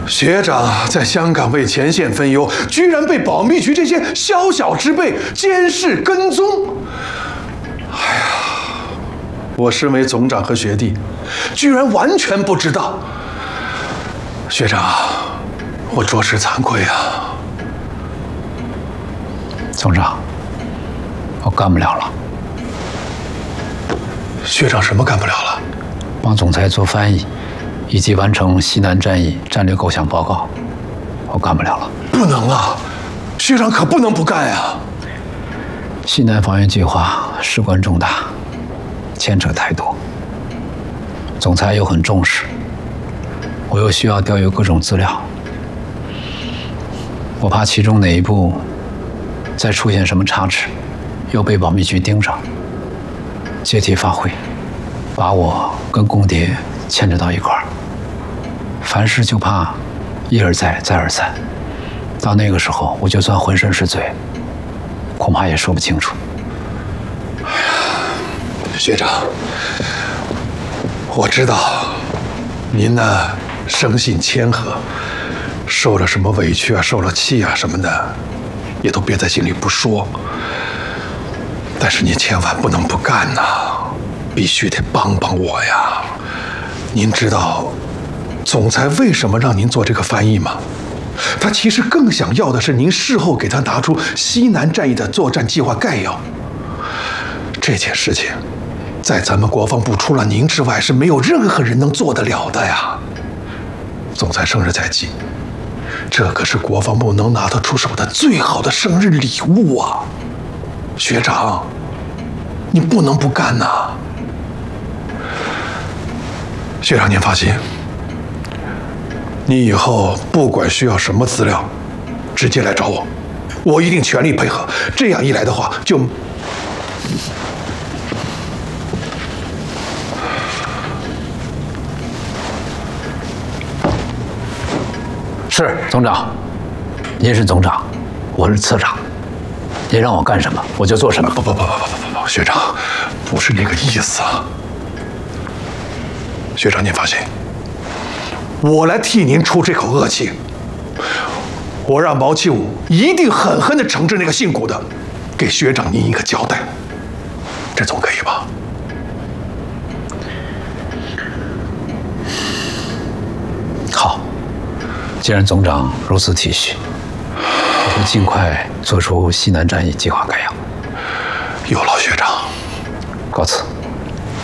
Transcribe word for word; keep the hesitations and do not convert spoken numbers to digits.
学长在香港为前线分忧，居然被保密局这些宵小之辈监视跟踪。哎呀，我身为总长和学弟，居然完全不知道。学长，我着实惭愧啊。 总长，我干不了了。 学长什么干不了了？ 帮总裁做翻译，以及完成西南战役战略构想报告，我干不了了。 不能啊，学长可不能不干呀！ 西南防御计划事关重大，牵扯太多，总裁又很重视，我又需要调阅各种资料，我怕其中哪一步再出现什么差池，又被保密局盯上，借题发挥，把我跟共谍牵扯到一块儿。凡事就怕一而再，再而三，到那个时候，我就算浑身是罪，恐怕也说不清楚。 哎呀，学长，我知道您呢生性谦和，受了什么委屈啊，受了气啊什么的，也都憋在心里不说。但是您千万不能不干呐，必须得帮帮我呀！您知道总裁为什么让您做这个翻译吗？他其实更想要的是您事后给他拿出西南战役的作战计划概要。这件事情，在咱们国防部除了您之外，是没有任何人能做得了的呀。总裁生日在即，这可是国防部能拿得出手的最好的生日礼物啊！学长，你不能不干呐！学长，您放心，你以后不管需要什么资料，直接来找我，我一定全力配合。这样一来的话，就…… 是总长，您是总长，我是次长，您让我干什么我就做什么。 不不不不不不不，学长，不是那个意思啊。学长，您放心，我来替您出这口恶气。我让毛七五一定狠狠地惩治那个姓谷的，给学长您一个交代，这总可以吧？ 好，既然总长如此体恤，我会尽快做出西南战役计划概要。 有劳学长， 告辞。